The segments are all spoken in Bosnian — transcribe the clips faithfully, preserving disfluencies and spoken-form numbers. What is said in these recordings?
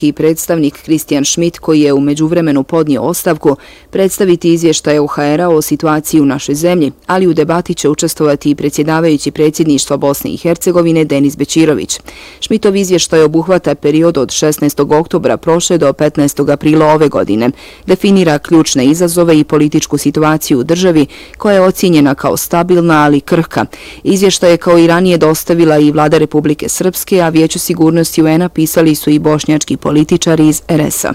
i predstavnik Christian Schmidt, koji je u međuvremenu podnio ostavku, predstaviti izvještaje U H R-a o situaciji u našoj zemlji, ali u debati će učestvovati i predsjedavajući predsjedništva Bosne i Hercegovine Denis Bećirović. Schmidtov izvještaj obuhvata period od šesnaestog oktobra prošle do petnaestog aprila ove godine. Definira ključne izazove i političku situaciju u državi koja je ocijenjena kao stabilna, ali krhka. Izvještaj je kao i ranije dostavila i Vlada Republike Srpske, a Vijeću sigurnosti U N-a pisali su i bošnjački političari iz R S-a.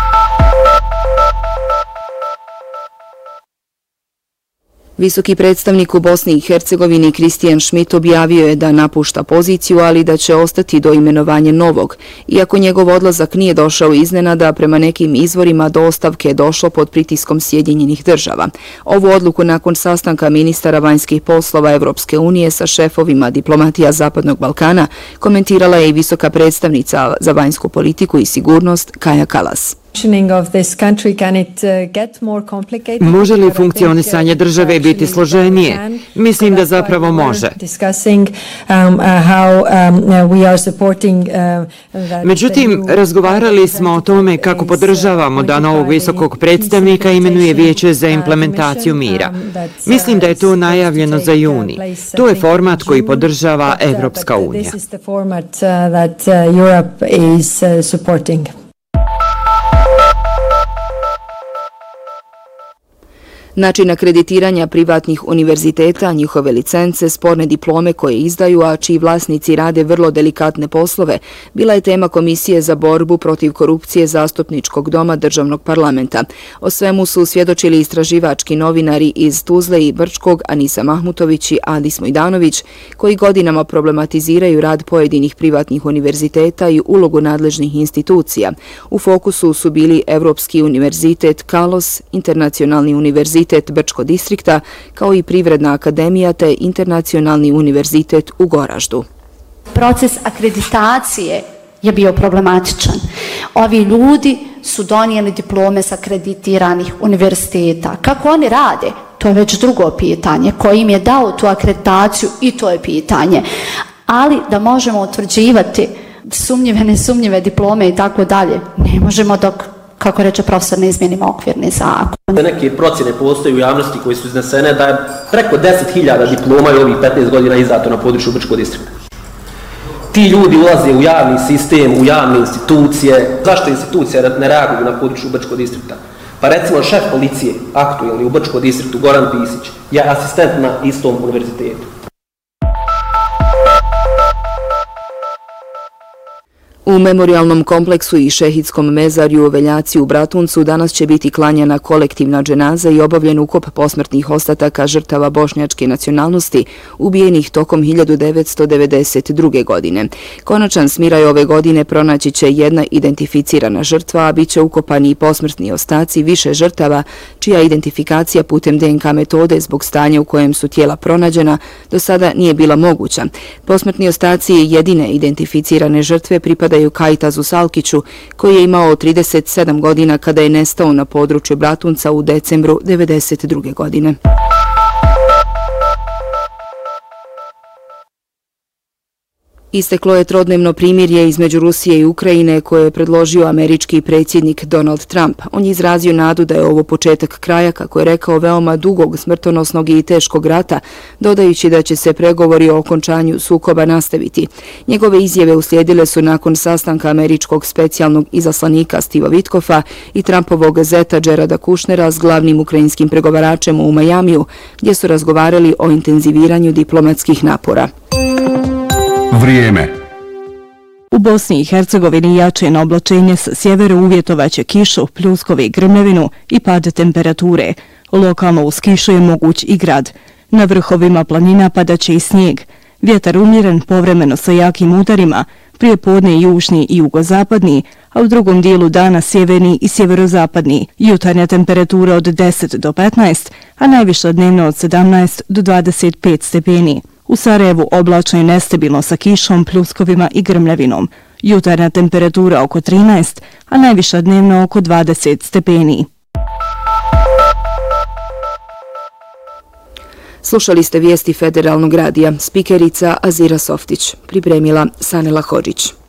Visoki predstavnik u Bosni i Hercegovini Christian Schmidt objavio je da napušta poziciju, ali da će ostati do imenovanja novog. Iako njegov odlazak nije došao iznenada, prema nekim izvorima do ostavke je došlo pod pritiskom Sjedinjenih država. Ovu odluku nakon sastanka ministara vanjskih poslova Evropske unije sa šefovima diplomatija Zapadnog Balkana komentirala je i visoka predstavnica za vanjsku politiku i sigurnost Kaja Kallas. Može li funkcionisanje države biti složenije? Mislim da zapravo može. Međutim, razgovarali smo o tome kako podržavamo da novog visokog predstavnika imenuje Vijeće za implementaciju mira. Mislim da je to najavljeno za juni. To je format koji podržava Evropska unija. Način akreditiranja privatnih univerziteta, njihove licence, sporne diplome koje izdaju, a čiji vlasnici rade vrlo delikatne poslove, bila je tema Komisije za borbu protiv korupcije Zastupničkog doma Državnog parlamenta. O svemu su svjedočili istraživački novinari iz Tuzle i Brčkog, Anisa Mahmutović i Adis Mojdanović, koji godinama problematiziraju rad pojedinih privatnih univerziteta i ulogu nadležnih institucija. U fokusu su bili Evropski univerzitet Kalos, Internacionalni univerzitet Brčko distrikta, kao i Privredna akademija te Internacionalni univerzitet u Goraždu. Proces akreditacije je bio problematičan. Ovi ljudi su donijeli diplome s akreditiranih univerziteta. Kako oni rade? To je već drugo pitanje. Ko im je dao tu akreditaciju, i to je pitanje. Ali da možemo utvrđivati sumnjive, nesumnjive diplome i tako dalje, ne možemo dok, kako reče profesor, ne izmijenimo okvirni zakon. Neke procjene postoje u javnosti koje su iznesene da je preko deset hiljada diploma i ovih petnaest godina izdato na području Brčkog distrikta. Ti ljudi ulaze u javni sistem, u javne institucije. Zašto institucije ne reaguju na području Brčkog distrikta? Pa recimo šef policije, aktuelni u Brčkog distriktu, Goran Pisić, je asistent na istom univerzitetu. U memorialnom kompleksu i šehidskom mezarju u Veljaci u Bratuncu danas će biti klanjana kolektivna dženaza i obavljen ukop posmrtnih ostataka žrtava bošnjačke nacionalnosti ubijenih tokom hiljadu devetsto devedeset druge. godine. Konačan smiraj ove godine pronaći će jedna identificirana žrtva, a bit će ukopani i posmrtni ostaci više žrtava, čija identifikacija putem D N K metode zbog stanja u kojem su tijela pronađena do sada nije bila moguća. Posmrtni ostaci jedine identificirane žrtve pripadaju Kajtazu Salkiću, koji je imao trideset sedam godina kada je nestao na području Bratunca u decembru devedeset druge. godine. Isteklo je trodnevno primirje između Rusije i Ukrajine koje je predložio američki predsjednik Donald Trump. On je izrazio nadu da je ovo početak kraja, kako je rekao, veoma dugog, smrtonosnog i teškog rata, dodajući da će se pregovori o okončanju sukoba nastaviti. Njegove izjave uslijedile su nakon sastanka američkog specijalnog izaslanika Stiva Vitkoffa i Trumpovog zeta Jareda Kushnera s glavnim ukrajinskim pregovaračem u Majamiju, gdje su razgovarali o intenziviranju diplomatskih napora. Vrijeme. U Bosni i Hercegovini jačeno oblačenje sa sjevera uvjetovaće kišu, pljuskove i grmljevinu i pad temperature. Lokalno uz kišu je moguć i grad. Na vrhovima planina padaće i snijeg. Vjetar umjeren, povremeno sa jakim udarima, prije podne južni i jugozapadni, a u drugom dijelu dana sjeverni i sjeverozapadni. Jutarnja temperatura od deset do petnaest, a najviša dnevno od sedamnaest do dvadeset pet stepeni. U Sarajevu oblačno i nestabilno sa kišom, pljuskovima i grmljavinom. Jutarnja temperatura oko trinaest, a najviša dnevno oko dvadeset stepeni. Slušali ste vijesti Federalnog radija. Spikerica Azira Softić. Pripremila Sanela Hodžić.